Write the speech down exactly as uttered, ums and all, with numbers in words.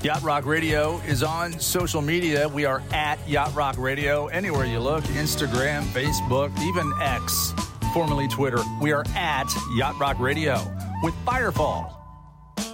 Yacht Rock Radio is on social media. We are at Yacht Rock Radio. Anywhere you look, Instagram, Facebook, even X, formerly Twitter. We are at Yacht Rock Radio with Firefall.